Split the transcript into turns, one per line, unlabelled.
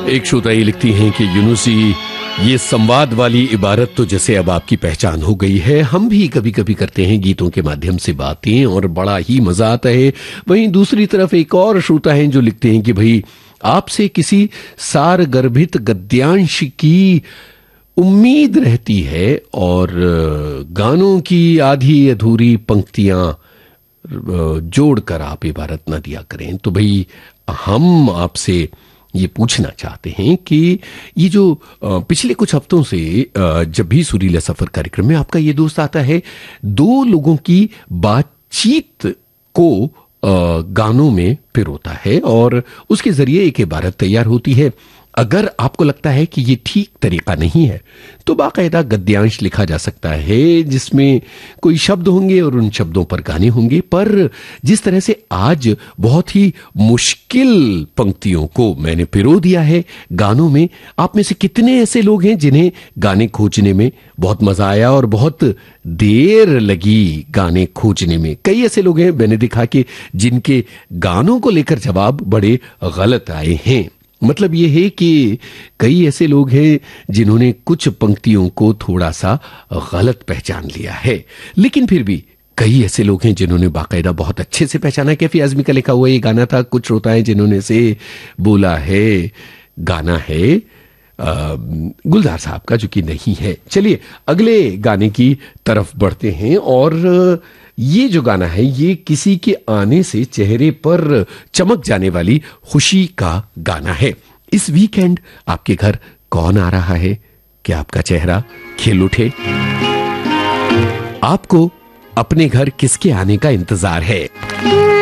एक श्रोता ये लिखती हैं कि यूनुसी, ये संवाद वाली इबारत तो जैसे अब आपकी पहचान हो गई है। हम भी कभी कभी करते हैं गीतों के माध्यम से बातें और बड़ा ही मजा आता है। वहीं दूसरी तरफ एक और श्रोता हैं जो लिखते हैं कि भाई आपसे किसी सार गर्भित गद्यांश की उम्मीद रहती है और गानों की आधी अधूरी पंक्तियां जोड़कर आप इबारत ना दिया करें। तो भाई हम आपसे ये पूछना चाहते हैं कि ये जो पिछले कुछ हफ्तों से जब भी सुरीला सफर कार्यक्रम में आपका ये दोस्त आता है, दो लोगों की बातचीत को गानों में पिरोता है और उसके जरिए एक इबारत तैयार होती है। अगर आपको लगता है कि ये ठीक तरीका नहीं है तो बाकायदा गद्यांश लिखा जा सकता है जिसमें कोई शब्द होंगे और उन शब्दों पर गाने होंगे। पर जिस तरह से आज बहुत ही मुश्किल पंक्तियों को मैंने पिरो दिया है गानों में, आप में से कितने ऐसे लोग हैं जिन्हें गाने खोजने में बहुत मजा आया और बहुत देर लगी गाने खोजने में? कई ऐसे लोग हैं मैंने देखा कि जिनके गानों को लेकर जवाब बड़े गलत आए हैं। मतलब ये है कि कई ऐसे लोग हैं जिन्होंने कुछ पंक्तियों को थोड़ा सा गलत पहचान लिया है, लेकिन फिर भी कई ऐसे लोग हैं जिन्होंने बाकायदा बहुत अच्छे से पहचाना। कैफी आजमी का लिखा हुआ ये गाना था। कुछ श्रोता है जिन्होंने से बोला है गाना है गुलजार साहब का, जो कि नहीं है। चलिए अगले गाने की तरफ बढ़ते हैं और ये जो गाना है ये किसी के आने से चेहरे पर चमक जाने वाली खुशी का गाना है। इस वीकेंड आपके घर कौन आ रहा है? क्या आपका चेहरा खिल उठे? आपको अपने घर किसके आने का इंतजार है?